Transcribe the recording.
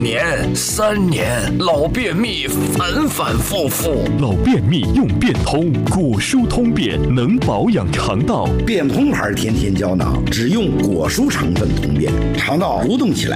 年、3年，老便秘反反复复。 老便秘用便通，果蔬通便能保养肠道。 便通牌天天胶囊，只用果蔬成分通便，肠道蠕动起来